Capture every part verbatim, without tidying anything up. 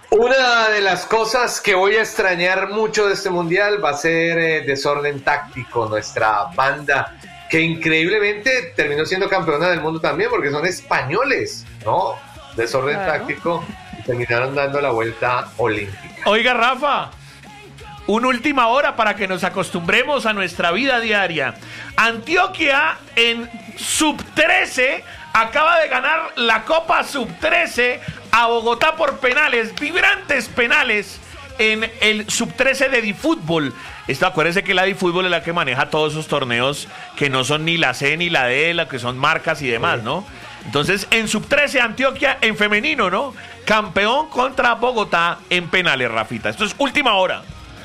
Una de las cosas que voy a extrañar mucho de este mundial va a ser eh, Desorden Táctico, nuestra banda que increíblemente terminó siendo campeona del mundo también porque son españoles, ¿no? Desorden claro. Táctico y terminaron dando la vuelta olímpica. Oiga, Rafa, una última hora para que nos acostumbremos a nuestra vida diaria. Antioquia en sub trece acaba de ganar la Copa sub trece a Bogotá por penales, vibrantes penales en el sub trece de Difútbol. Esto, acuérdense que la Difútbol es la que maneja todos esos torneos que no son ni la C ni la D, la que son marcas y demás, ¿no? Entonces, en sub trece Antioquia en femenino, ¿no? Campeón contra Bogotá en penales, Rafita. Esto es última hora.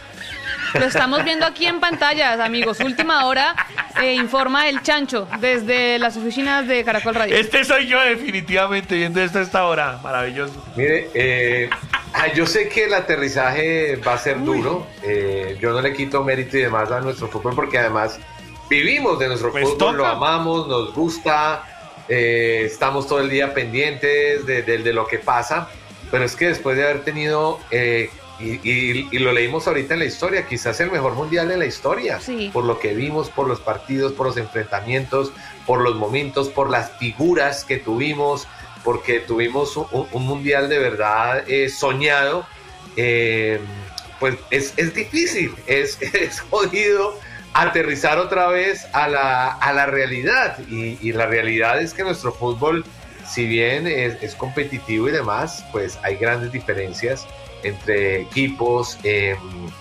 Lo estamos viendo aquí en pantallas, amigos. Última hora, eh, informa el Chancho desde las oficinas de Caracol Radio. Este soy yo definitivamente viendo esto a esta hora. Maravilloso. Mire, eh, yo sé que el aterrizaje va a ser Uy. duro. Eh, yo no le quito mérito y demás a nuestro fútbol porque además vivimos de nuestro pues fútbol, toca. Lo amamos, nos gusta, eh, estamos todo el día pendientes de, de, de lo que pasa. Pero es que después de haber tenido... Eh, Y, y, y lo leímos ahorita en la historia, quizás el mejor mundial de la historia, sí. Por lo que vimos, por los partidos, por los enfrentamientos, por los momentos, por las figuras que tuvimos, porque tuvimos un, un mundial de verdad eh, soñado. Eh, pues es, es difícil, es, es jodido aterrizar otra vez a la, a la realidad y, y la realidad es que nuestro fútbol, si bien es, es competitivo y demás, pues hay grandes diferencias entre equipos. Eh,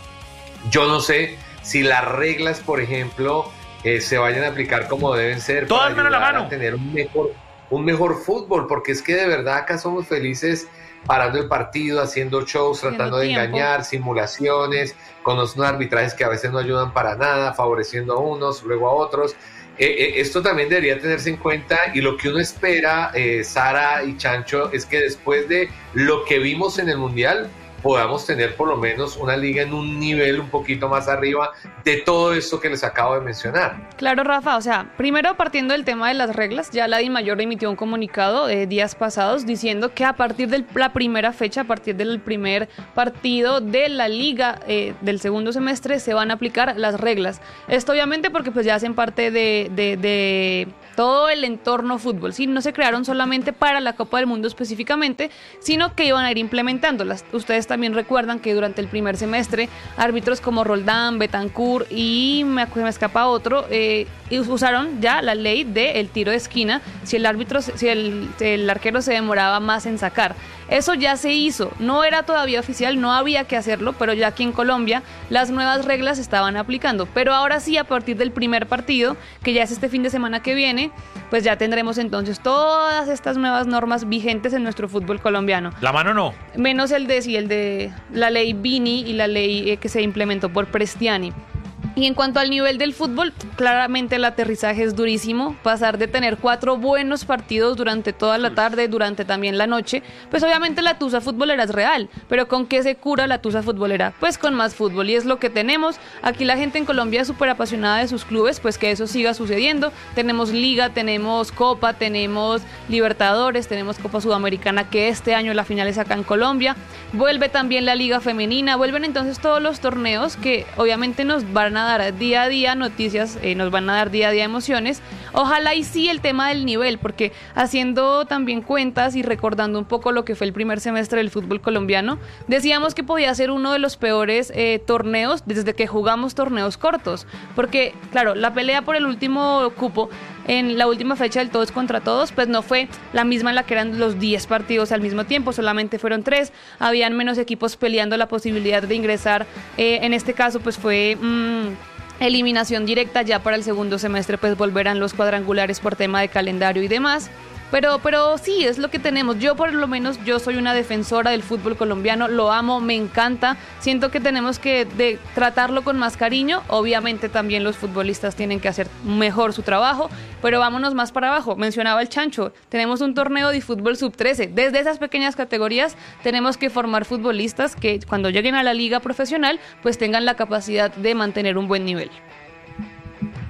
yo no sé si las reglas, por ejemplo, eh, se vayan a aplicar como deben ser Todas para ayudar la mano. a tener un mejor, un mejor fútbol, porque es que de verdad acá somos felices parando el partido, haciendo shows, tratando de tiempo. engañar, simulaciones, con unos arbitrajes que a veces no ayudan para nada, favoreciendo a unos, luego a otros. Eh, eh, esto también debería tenerse en cuenta y lo que uno espera, eh, Sara y Chancho, es que después de lo que vimos en el Mundial, podamos tener por lo menos una liga en un nivel un poquito más arriba de todo esto que les acabo de mencionar. Claro, Rafa, o sea, primero partiendo del tema de las reglas, ya la DIMAYOR emitió un comunicado eh, días pasados diciendo que a partir de la primera fecha, a partir del primer partido de la liga eh, del segundo semestre, se van a aplicar las reglas. Esto obviamente porque pues ya hacen parte de, de, de todo el entorno fútbol, ¿sí? No se crearon solamente para la Copa del Mundo específicamente, sino que iban a ir implementándolas. Ustedes también recuerdan que durante el primer semestre árbitros como Roldán, Betancourt y me, me escapa otro eh, usaron ya la ley del tiro de esquina si el árbitro, si el, el arquero se demoraba más en sacar. Eso ya se hizo, no era todavía oficial, no había que hacerlo, pero ya aquí en Colombia las nuevas reglas se estaban aplicando. Pero ahora sí, a partir del primer partido, que ya es este fin de semana que viene, pues ya tendremos entonces todas estas nuevas normas vigentes en nuestro fútbol colombiano. La mano no. Menos el de, sí, el de la ley Vini y la ley eh, que se implementó por Prestiani. Y en cuanto al nivel del fútbol, claramente el aterrizaje es durísimo. Pasar de tener cuatro buenos partidos durante toda la tarde, durante también la noche, pues obviamente la tusa futbolera es real. Pero ¿con qué se cura la tusa futbolera? Pues con más fútbol, y es lo que tenemos. Aquí la gente en Colombia es súper apasionada de sus clubes, pues que eso siga sucediendo. Tenemos Liga, tenemos Copa, tenemos Libertadores, tenemos Copa Sudamericana, que este año la final es acá en Colombia. Vuelve también la Liga Femenina, vuelven entonces todos los torneos que obviamente nos van a dar día a día noticias, eh, nos van a dar día a día emociones. Ojalá y sí el tema del nivel, porque haciendo también cuentas y recordando un poco lo que fue el primer semestre del fútbol colombiano, decíamos que podía ser uno de los peores eh, torneos desde que jugamos torneos cortos, porque claro, la pelea por el último cupo en la última fecha del todos contra todos, pues no fue la misma en la que eran los diez partidos al mismo tiempo, solamente fueron tres, habían menos equipos peleando la posibilidad de ingresar, eh, en este caso pues fue mmm, eliminación directa. Ya para el segundo semestre pues volverán los cuadrangulares por tema de calendario y demás. Pero, pero sí, es lo que tenemos. Yo por lo menos, yo soy una defensora del fútbol colombiano, lo amo, me encanta. Siento que tenemos que de, tratarlo con más cariño. Obviamente también los futbolistas tienen que hacer mejor su trabajo, pero vámonos más para abajo. Mencionaba el Chancho, tenemos un torneo de fútbol sub trece. Desde esas pequeñas categorías tenemos que formar futbolistas que cuando lleguen a la liga profesional, pues tengan la capacidad de mantener un buen nivel.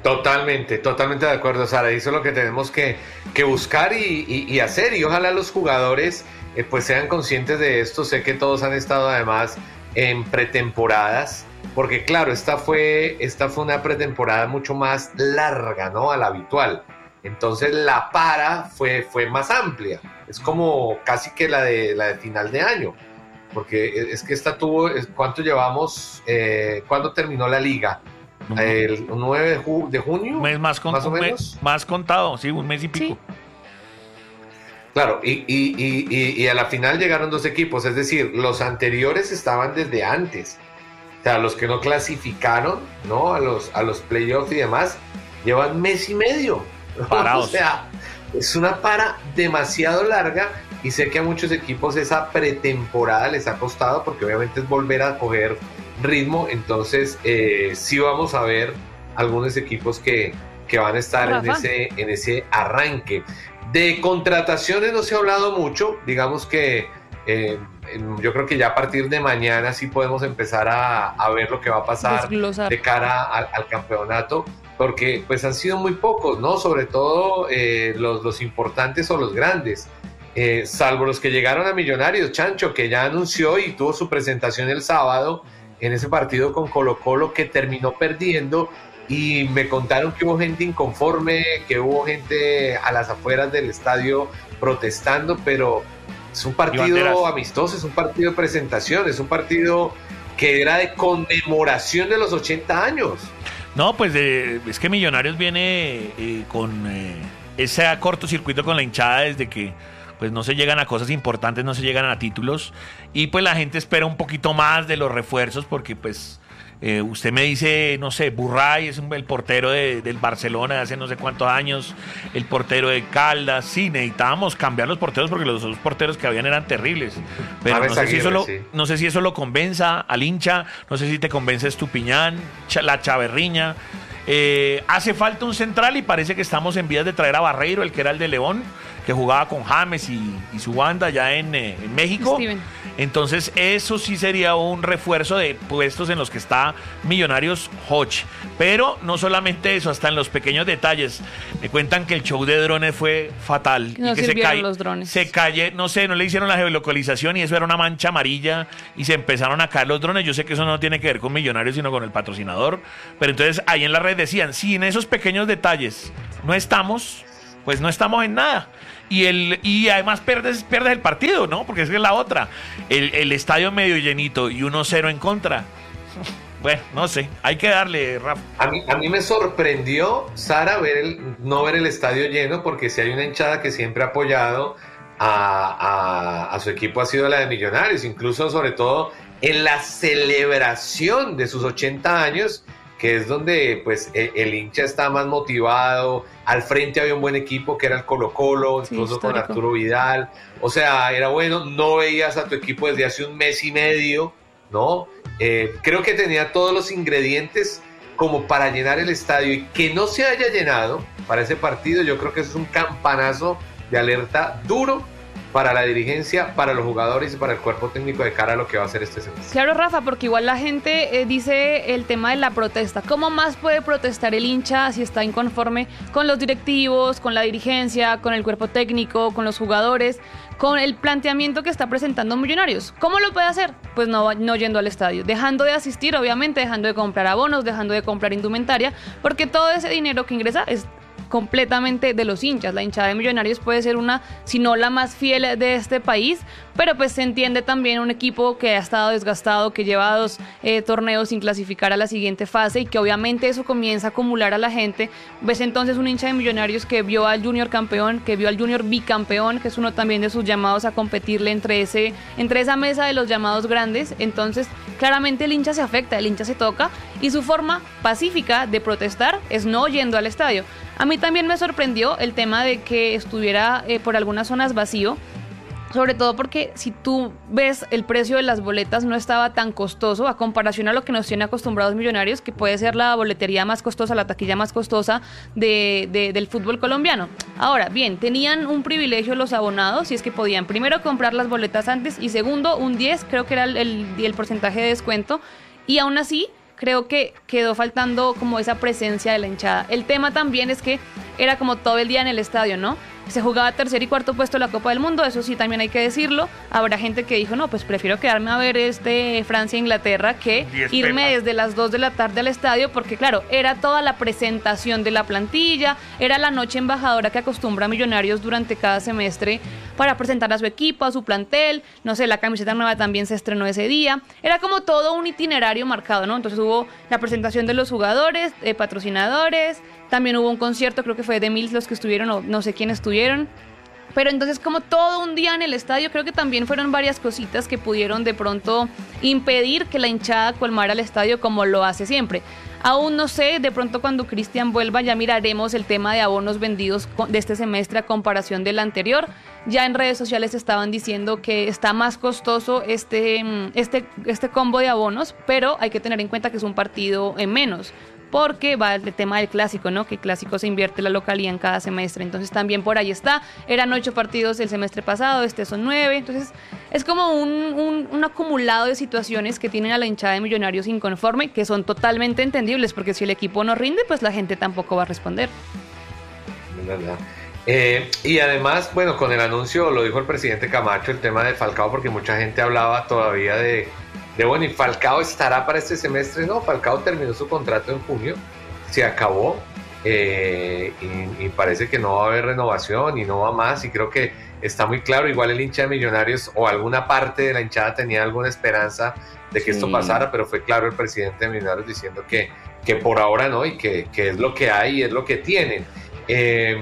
Totalmente, totalmente de acuerdo, Sara. Eso es lo que tenemos que, que buscar y, y, y hacer. Y ojalá los jugadores eh, pues sean conscientes de esto. Sé que todos han estado además en pretemporadas, porque claro, esta fue, esta fue una pretemporada mucho más larga, ¿no? A la habitual. Entonces la para fue, fue más amplia. Es como casi que la de, la de final de año. Porque es que esta tuvo, ¿cuánto llevamos? Eh, ¿Cuándo terminó la liga? El nueve de, ju- de junio, Un mes más, con, más o un mes menos. más contado, sí, un mes y pico. Sí. Claro, y, y, y, y, y a la final llegaron dos equipos, es decir, los anteriores estaban desde antes. O sea, los que no clasificaron, ¿no? A los, a los playoffs y demás, llevan mes y medio. Parados. O sea, es una para demasiado larga y sé que a muchos equipos esa pretemporada les ha costado porque obviamente es volver a coger ritmo, entonces eh, sí vamos a ver algunos equipos que, que van a estar en ese, en ese arranque. De contrataciones no se ha hablado mucho, digamos que eh, yo creo que ya a partir de mañana sí podemos empezar a, a ver lo que va a pasar Desglosar. de cara al, al campeonato, porque pues han sido muy pocos, ¿no? Sobre todo eh, los, los importantes o los grandes. Eh, salvo los que llegaron a Millonarios, Chancho, que ya anunció y tuvo su presentación el sábado en ese partido con Colo Colo que terminó perdiendo, y me contaron que hubo gente inconforme, que hubo gente a las afueras del estadio protestando, pero es un partido amistoso, es un partido de presentación, es un partido que era de conmemoración de los ochenta años. No, pues de, es que Millonarios viene eh, con eh, ese cortocircuito con la hinchada desde que pues no se llegan a cosas importantes, no se llegan a títulos, y pues la gente espera un poquito más de los refuerzos porque pues eh, usted me dice, no sé, Burray es un, el portero de, del Barcelona de hace no sé cuántos años, el portero de Caldas, sí, necesitábamos cambiar los porteros porque los dos porteros que habían eran terribles, pero no sé, si eso lo, no sé si eso lo convenza al hincha, no sé si te convence Estupiñán, la Chaverriña. Eh, hace falta un central y parece que estamos en vías de traer a Barreiro, el que era el de León, que jugaba con James y, y su banda ya en, eh, en México. Steven. Entonces eso sí sería un refuerzo de puestos en los que está Millonarios Hodge. Pero no solamente eso, hasta en los pequeños detalles. Me cuentan que el show de drones fue fatal. No y que se sirvieron cae, los drones. se calle, no sé, no le hicieron la geolocalización y eso era una mancha amarilla y se empezaron a caer los drones. Yo sé que eso no tiene que ver con Millonarios, sino con el patrocinador. Pero entonces ahí en la red decían, si en esos pequeños detalles no estamos, pues no estamos en nada. Y, el, y además pierdes, pierdes el partido, ¿no? Porque es que es la otra. El, el estadio medio llenito y uno cero en contra. Bueno, no sé. Hay que darle, Rafa. A mí, a mí me sorprendió, Sara, ver el, no ver el estadio lleno, porque si hay una hinchada que siempre ha apoyado a, a, a su equipo, ha sido la de Millonarios. Incluso, sobre todo, en la celebración de sus ochenta años, que es donde pues el, el hincha está más motivado. Al frente había un buen equipo que era el Colo Colo, incluso sí, con Arturo Vidal. O sea, era bueno, no veías a tu equipo desde hace un mes y medio, ¿no? Eh, creo que tenía todos los ingredientes como para llenar el estadio, y que no se haya llenado para ese partido, yo creo que eso es un campanazo de alerta duro para la dirigencia, para los jugadores y para el cuerpo técnico de cara a lo que va a hacer este semestre. Claro, Rafa, porque igual la gente eh, dice el tema de la protesta. ¿Cómo más puede protestar el hincha si está inconforme con los directivos, con la dirigencia, con el cuerpo técnico, con los jugadores, con el planteamiento que está presentando Millonarios? ¿Cómo lo puede hacer? Pues no, no yendo al estadio, dejando de asistir, obviamente, dejando de comprar abonos, dejando de comprar indumentaria, porque todo ese dinero que ingresa es completamente de los hinchas. La hinchada de Millonarios puede ser una, si no la más fiel de este país, pero pues se entiende también un equipo que ha estado desgastado, que lleva dos eh, torneos sin clasificar a la siguiente fase, y que obviamente eso comienza a acumular a la gente. Ves entonces un hincha de Millonarios que vio al Junior campeón, que vio al Junior bicampeón, que es uno también de sus llamados a competirle entre, ese, entre esa mesa de los llamados grandes. Entonces claramente el hincha se afecta, el hincha se toca, y su forma pacífica de protestar es no yendo al estadio. A mí también me sorprendió el tema de que estuviera eh, por algunas zonas vacío, sobre todo porque si tú ves el precio de las boletas no estaba tan costoso a comparación a lo que nos tiene acostumbrados Millonarios, que puede ser la boletería más costosa, la taquilla más costosa de, de, del fútbol colombiano. Ahora, bien, tenían un privilegio los abonados, y es que podían primero comprar las boletas antes y segundo un diez, creo que era el, el, el porcentaje de descuento, y aún así creo que quedó faltando como esa presencia de la hinchada. El tema también es que era como todo el día en el estadio, ¿no? Se jugaba tercer y cuarto puesto de la Copa del Mundo, eso sí también hay que decirlo. Habrá gente que dijo, no, pues prefiero quedarme a ver este Francia-Inglaterra que irme pepas. desde las dos de la tarde al estadio, porque claro, era toda la presentación de la plantilla, era la noche embajadora que acostumbra a Millonarios durante cada semestre para presentar a su equipo, a su plantel, no sé, la camiseta nueva también se estrenó ese día, era como todo un itinerario marcado, ¿no? Entonces hubo la presentación de los jugadores, eh, patrocinadores, también hubo un concierto, creo que fue de Mills los que estuvieron, o no sé quién estuvieron. Pero entonces como todo un día en el estadio, creo que también fueron varias cositas que pudieron de pronto impedir que la hinchada colmara el estadio como lo hace siempre. Aún no sé, de pronto cuando Cristian vuelva ya miraremos el tema de abonos vendidos de este semestre a comparación del anterior. Ya en redes sociales estaban diciendo que está más costoso este, este, este combo de abonos, pero hay que tener en cuenta que es un partido en menos, porque va el tema del clásico, ¿no? Que el clásico se invierte la localía en cada semestre, entonces también por ahí está. Eran ocho partidos el semestre pasado, este son nueve, entonces es como un, un, un acumulado de situaciones que tienen a la hinchada de Millonarios inconforme, que son totalmente entendibles, porque si el equipo no rinde, pues la gente tampoco va a responder. ¿Verdad? Eh, y además, bueno, con el anuncio, lo dijo el presidente Camacho, el tema de Falcao, porque mucha gente hablaba todavía de... De bueno, ¿y Falcao estará para este semestre? No, Falcao terminó su contrato en junio, se acabó eh, y, y parece que no va a haber renovación y no va más, y creo que está muy claro. Igual el hincha de Millonarios o alguna parte de la hinchada tenía alguna esperanza de que sí. esto pasara, pero fue claro el presidente de Millonarios diciendo que, que por ahora no, y que, que es lo que hay y es lo que tienen. Eh,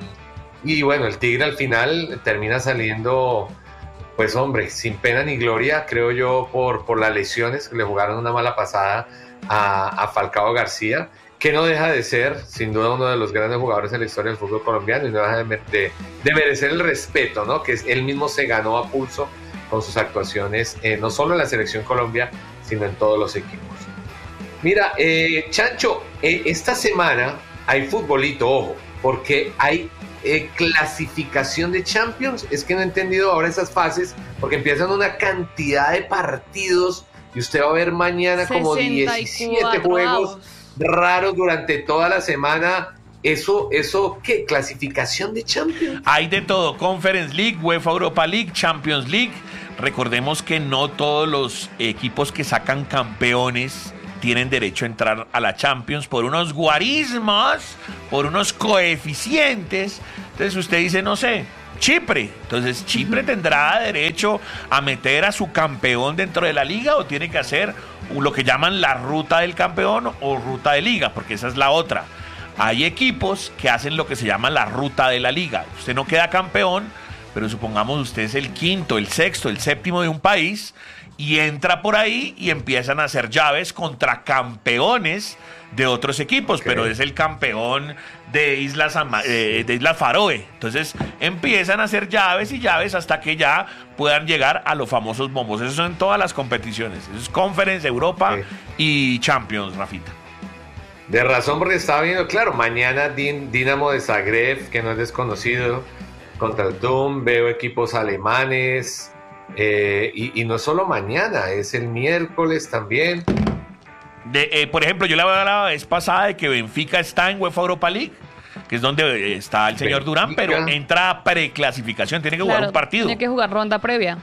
y bueno, el Tigre al final termina saliendo... Pues hombre, sin pena ni gloria, creo yo, por, por las lesiones que le jugaron una mala pasada a, a Falcao García, que no deja de ser, sin duda, uno de los grandes jugadores en la historia del fútbol colombiano y no deja de, de, de merecer el respeto, ¿no? Que es, él mismo se ganó a pulso con sus actuaciones, eh, no solo en la Selección Colombia, sino en todos los equipos. Mira, eh, Chancho, eh, esta semana hay futbolito, ojo, porque hay... Eh, clasificación de Champions. Es que no he entendido ahora esas fases, porque empiezan una cantidad de partidos y usted va a ver mañana como diecisiete juegos raros durante toda la semana. Eso, eso, ¿qué? ¿Clasificación de Champions? Hay de todo: Conference League, UEFA Europa League, Champions League. Recordemos que no todos los equipos que sacan campeones tienen derecho a entrar a la Champions por unos guarismos, por unos coeficientes. Entonces usted dice, no sé, Chipre. Entonces Chipre uh-huh. tendrá derecho a meter a su campeón dentro de la liga, o tiene que hacer lo que llaman la ruta del campeón o ruta de liga, porque esa es la otra. Hay equipos que hacen lo que se llama la ruta de la liga. Usted no queda campeón, pero supongamos usted es el quinto, el sexto, el séptimo de un país, y entra por ahí y empiezan a hacer llaves contra campeones de otros equipos, okay. pero es el campeón de Islas, eh, de Islas Faroe. Entonces empiezan a hacer llaves y llaves hasta que ya puedan llegar a los famosos bombos. Eso son todas las competiciones. Eso es Conference, Europa okay. y Champions, Rafita. De razón, porque estaba viendo, claro, mañana Din, Dinamo de Zagreb, que no es desconocido, contra el Doom, veo equipos alemanes. Eh, y, y no solo mañana, es el miércoles también. De, eh, por ejemplo, yo le hablaba la vez pasada de que Benfica está en UEFA Europa League, que es donde está el señor Benfica. Durán, pero entra a preclasificación, tiene que jugar claro, un partido. Tiene que jugar ronda previa.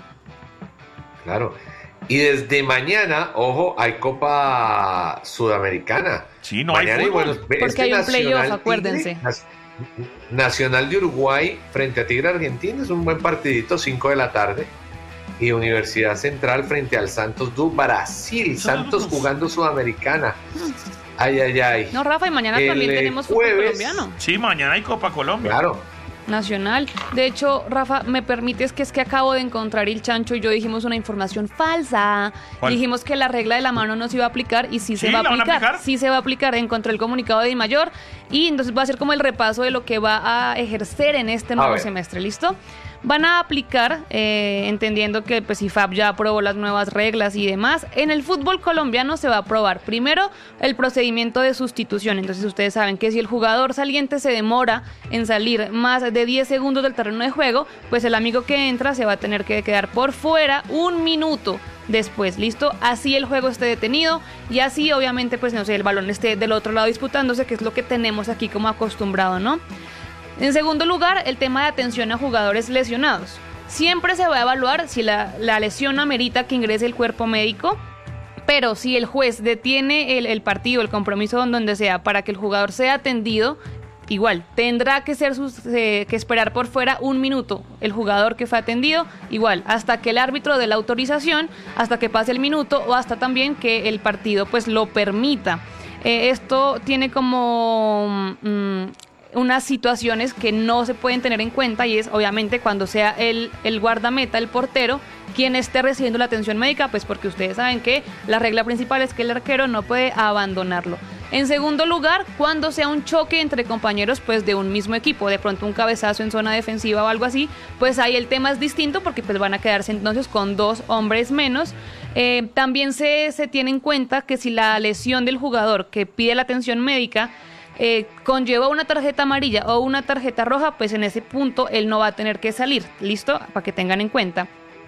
Claro. Y desde mañana, ojo, hay Copa Sudamericana. Sí, no mañana hay fútbol. Bueno, porque este hay un playoff, acuérdense. Tigre, Nacional de Uruguay frente a Tigre Argentina, es un buen partidito, cinco de la tarde. Y Universidad Central frente al Santos do Brasil. Santos jugando Sudamericana. Ay, ay, ay. No, Rafa, y mañana el también tenemos fútbol colombiano. Sí, mañana hay Copa Colombia. Claro. Nacional. De hecho, Rafa, ¿me permites que es que acabo de encontrar el Chancho y yo dijimos una información falsa? ¿Cuál? Dijimos que la regla de la mano no se iba a aplicar y sí, ¿Sí se va a aplicar. a aplicar. Sí se va a aplicar. Encontré el comunicado de Dimayor y entonces va a ser como el repaso de lo que va a ejercer en este nuevo semestre. ¿Listo? Van a aplicar, eh, entendiendo que pues I F A B ya aprobó las nuevas reglas y demás. En el fútbol colombiano se va a aprobar primero el procedimiento de sustitución. Entonces ustedes saben que si el jugador saliente se demora en salir más de diez segundos del terreno de juego, pues el amigo que entra se va a tener que quedar por fuera un minuto después, ¿listo? Así el juego esté detenido y así obviamente pues no sé, el balón esté del otro lado disputándose, que es lo que tenemos aquí como acostumbrado, ¿no? En segundo lugar, el tema de atención a jugadores lesionados. Siempre se va a evaluar si la, la lesión amerita que ingrese el cuerpo médico, pero si el juez detiene el, el partido, el compromiso donde sea, para que el jugador sea atendido, igual, tendrá que ser sus, eh, que esperar por fuera un minuto el jugador que fue atendido, igual, hasta que el árbitro dé la autorización, hasta que pase el minuto o hasta también que el partido pues lo permita. Eh, esto tiene como mmm, unas situaciones que no se pueden tener en cuenta y es obviamente cuando sea el, el guardameta, el portero, quien esté recibiendo la atención médica, pues porque ustedes saben que la regla principal es que el arquero no puede abandonarlo. En segundo lugar, cuando sea un choque entre compañeros pues de un mismo equipo, de pronto un cabezazo en zona defensiva o algo así, pues ahí el tema es distinto porque pues van a quedarse entonces con dos hombres menos. Eh, también se, se tiene en cuenta que si la lesión del jugador que pide la atención médica eh, conlleva una tarjeta amarilla o una tarjeta roja, pues en ese punto él no va a tener que salir, ¿listo? Para que tengan en cuenta.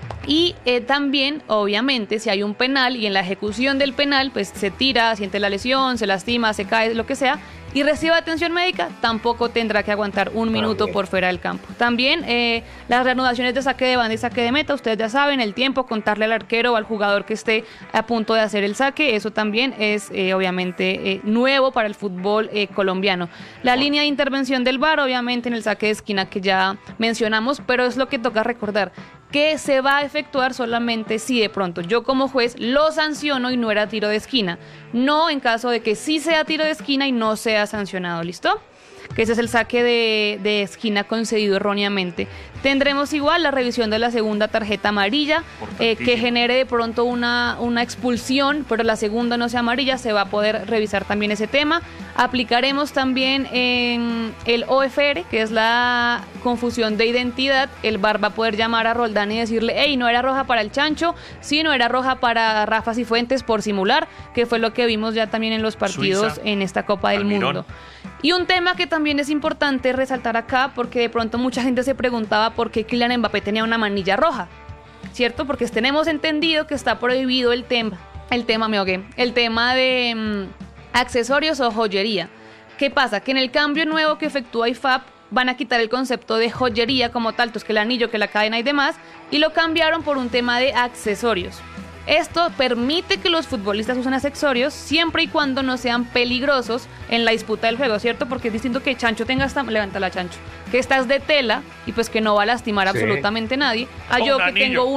Y eh, también, obviamente, si hay un penal y en la ejecución del penal, pues se tira, siente la lesión, se lastima, se cae, lo que sea, y recibe atención médica, tampoco tendrá que aguantar un minuto por fuera del campo. También eh, las reanudaciones de saque de banda y saque de meta, ustedes ya saben, el tiempo, contarle al arquero o al jugador que esté a punto de hacer el saque, eso también es eh, obviamente eh, nuevo para el fútbol eh, colombiano. La línea de intervención del V A R, obviamente en el saque de esquina que ya mencionamos, pero es lo que toca recordar, que se va a efectuar solamente si de pronto yo como juez lo sanciono y no era tiro de esquina, no en caso de que sí sea tiro de esquina y no sea sancionado, ¿listo? Que ese es el saque de, de esquina concedido erróneamente. Tendremos igual la revisión de la segunda tarjeta amarilla, eh, que genere de pronto una, una expulsión, pero la segunda no sea amarilla, se va a poder revisar también ese tema. Aplicaremos también en el O F R, que es la confusión de identidad. El V A R va a poder llamar a Roldán y decirle, hey, no era roja para el Chancho, sí, no era roja para Rafa Cifuentes por simular, que fue lo que vimos ya también en los partidos Suiza, en esta Copa del Almirón. Mundo. Y un tema que también es importante resaltar acá, porque de pronto mucha gente se preguntaba por qué Kylian Mbappé tenía una manilla roja, ¿cierto? Porque tenemos entendido que está prohibido el tema, el tema, me ahogué, el tema de mmm, accesorios o joyería. ¿Qué pasa? Que en el cambio nuevo que efectúa I F A B van a quitar el concepto de joyería como tal, pues que el anillo, que la cadena y demás, y lo cambiaron por un tema de accesorios. Esto permite que los futbolistas usen accesorios siempre y cuando no sean peligrosos en la disputa del juego, ¿cierto? Porque es distinto que Chancho tenga esta... Levántala, Chancho. Que estás de tela y pues que no va a lastimar sí. absolutamente a nadie. A yo que tengo un